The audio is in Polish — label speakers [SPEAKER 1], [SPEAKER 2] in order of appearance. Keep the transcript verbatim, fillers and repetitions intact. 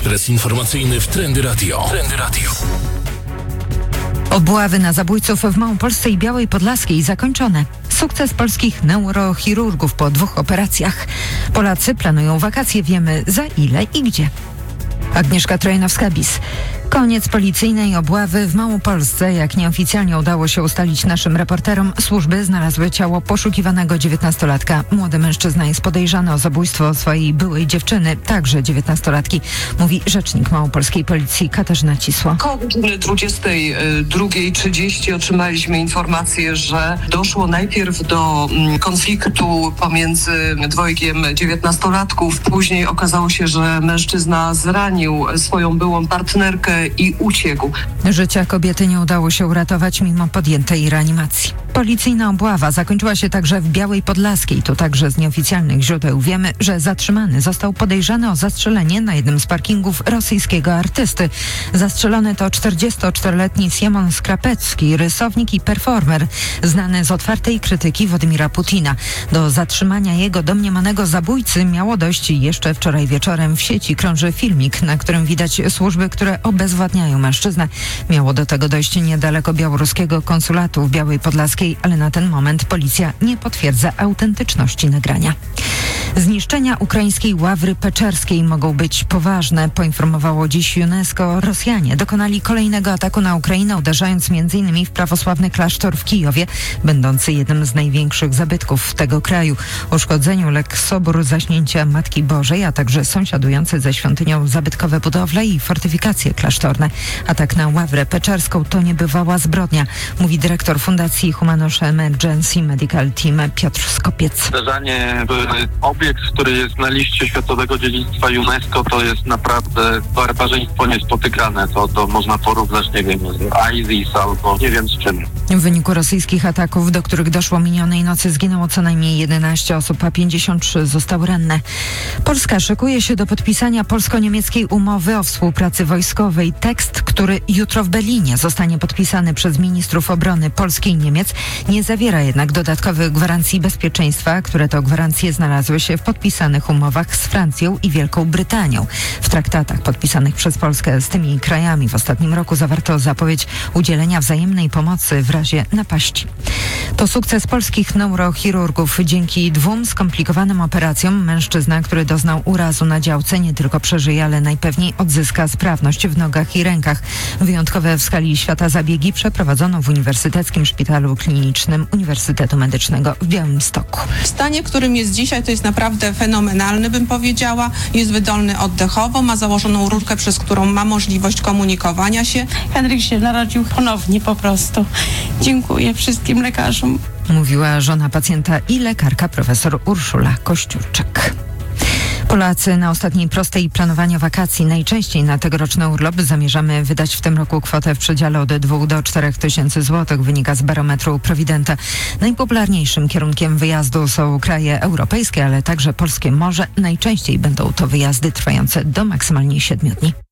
[SPEAKER 1] Ekspres informacyjny w Trendy Radio. Trendy Radio.
[SPEAKER 2] Obławy na zabójców w Małopolsce i Białej Podlaskiej zakończone. Sukces polskich neurochirurgów po dwóch operacjach. Polacy planują wakacje, wiemy za ile i gdzie. Agnieszka Trojanowska-Bis. Koniec policyjnej obławy w Małopolsce. Jak nieoficjalnie udało się ustalić naszym reporterom, służby znalazły ciało poszukiwanego dziewiętnastolatka. Młody mężczyzna jest podejrzany o zabójstwo swojej byłej dziewczyny, także dziewiętnastolatki, mówi rzecznik małopolskiej policji Katarzyna Cisło.
[SPEAKER 3] Koło godziny dwudziestej drugiej trzydzieści otrzymaliśmy informację, że doszło najpierw do konfliktu pomiędzy dwojgiem dziewiętnastolatków. Później okazało się, że mężczyzna zranił swoją byłą partnerkę i uciekł.
[SPEAKER 2] Życia kobiety nie udało się uratować mimo podjętej reanimacji. Policyjna obława zakończyła się także w Białej Podlaskiej. Tu także z nieoficjalnych źródeł wiemy, że zatrzymany został podejrzany o zastrzelenie na jednym z parkingów rosyjskiego artysty. Zastrzelony to czterdziestoczteroletni Siemon Skrapecki, rysownik i performer, znany z otwartej krytyki Władimira Putina. Do zatrzymania jego domniemanego zabójcy miało dojść jeszcze wczoraj wieczorem. W sieci krąży filmik, na którym widać służby, które obezwładniają mężczyznę. Miało do tego dojść niedaleko białoruskiego konsulatu w Białej Podlaskiej, ale na ten moment policja nie potwierdza autentyczności nagrania. Zniszczenia ukraińskiej ławry peczerskiej mogą być poważne, poinformowało dziś UNESCO. Rosjanie dokonali kolejnego ataku na Ukrainę, uderzając m.in. w prawosławny klasztor w Kijowie, będący jednym z największych zabytków tego kraju. Uszkodzeniu uległ sobór Zaśnięcia Matki Bożej, a także sąsiadujące ze świątynią zabytkowe budowle i fortyfikacje klasztorne. Atak na ławrę peczerską to niebywała zbrodnia, mówi dyrektor Fundacji Humanus Emergency Medical Team Piotr Skopiec.
[SPEAKER 4] Zdarzenie w obiekt, który jest na liście Światowego Dziedzictwa UNESCO, to jest naprawdę barbarzyństwo niespotykane. To, to można porównać, nie wiem, z ISIS albo nie wiem z czym.
[SPEAKER 2] W wyniku rosyjskich ataków, do których doszło minionej nocy, zginęło co najmniej jedenaście osób, a pięćdziesiąt trzy zostały ranne. Polska szykuje się do podpisania polsko-niemieckiej umowy o współpracy wojskowej. Tekst, który jutro w Berlinie zostanie podpisany przez ministrów obrony Polski i Niemiec, nie zawiera jednak dodatkowych gwarancji bezpieczeństwa, które to gwarancje znalazły się w podpisanych umowach z Francją i Wielką Brytanią. W traktatach podpisanych przez Polskę z tymi krajami w ostatnim roku zawarto zapowiedź udzielenia wzajemnej pomocy w razie napaści. To sukces polskich neurochirurgów. Dzięki dwóm skomplikowanym operacjom mężczyzna, który doznał urazu na działce, nie tylko przeżyje, ale najpewniej odzyska sprawność w nogach i rękach. Wyjątkowe w skali świata zabiegi przeprowadzono w Uniwersyteckim Szpitalu Klinicznym Uniwersytetu Medycznego w Białymstoku.
[SPEAKER 5] W stanie, którym jest dzisiaj, to jest naprawdę fenomenalny, bym powiedziała. Jest wydolny oddechowo, ma założoną rurkę, przez którą ma możliwość komunikowania się.
[SPEAKER 6] Henryk się narodził ponownie po prostu. Dziękuję wszystkim lekarzom.
[SPEAKER 2] Mówiła żona pacjenta i lekarka profesor Urszula Kościurczyk. Polacy na ostatniej prostej planowania wakacji. Najczęściej na tegoroczny urlop zamierzamy wydać w tym roku kwotę w przedziale od dwóch do czterech tysięcy złotych, wynika z barometru Prowidenta. Najpopularniejszym kierunkiem wyjazdu są kraje europejskie, ale także polskie morze. Najczęściej będą to wyjazdy trwające do maksymalnie siedmiu dni.